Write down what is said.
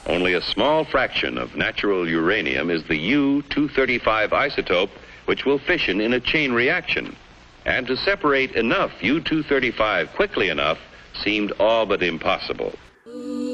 Only a small fraction of natural uranium is the U-235 isotope, which will fission in a chain reaction. And to separate enough U-235 quickly enough seemed all but impossible.